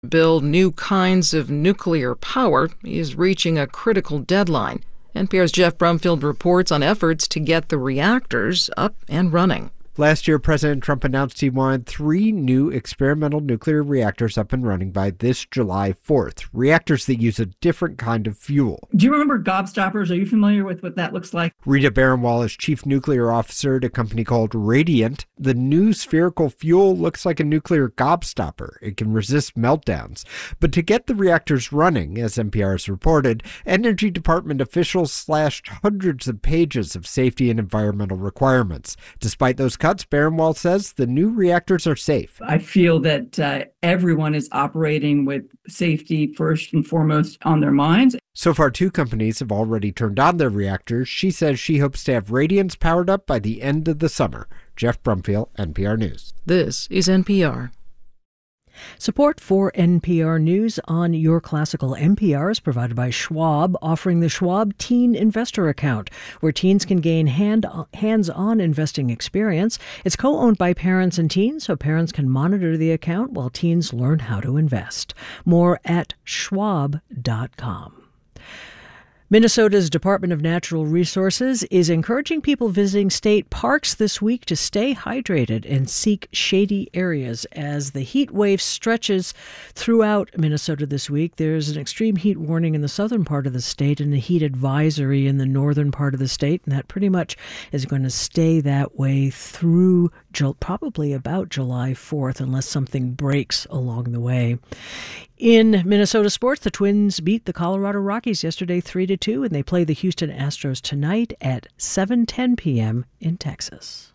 Build new kinds of nuclear power is reaching a critical deadline. NPR's Jeff Brumfield reports on efforts to get the reactors up and running. Last year, President Trump announced he wanted 3 new experimental nuclear reactors up and running by this July 4th, reactors that use a different kind of fuel. Do you remember gobstoppers? Are you familiar with what that looks like? Rita Baranwal is chief nuclear officer at a company called Radiant. The new spherical fuel looks like a nuclear gobstopper. It can resist meltdowns. But to get the reactors running, as NPR has reported, Energy Department officials slashed hundreds of pages of safety and environmental requirements. Despite those cuts, Baranwal says the new reactors are safe. I feel that everyone is operating with safety first and foremost on their minds. So far, 2 companies have already turned on their reactors. She says she hopes to have Radiance powered up by the end of the summer. Jeff Brumfield, NPR News. This is NPR. Support for NPR News on Your Classical NPR is provided by Schwab, offering the Schwab Teen Investor Account, where teens can gain hands-on investing experience. It's co-owned by parents and teens, so parents can monitor the account while teens learn how to invest. More at schwab.com. Minnesota's Department of Natural Resources is encouraging people visiting state parks this week to stay hydrated and seek shady areas as the heat wave stretches throughout Minnesota this week. There's an extreme heat warning in the southern part of the state and a heat advisory in the northern part of the state, and that pretty much is going to stay that way through probably about July 4th, unless something breaks along the way. In Minnesota sports, the Twins beat the Colorado Rockies yesterday 3-2, and they play the Houston Astros tonight at 7:10 p.m. in Texas.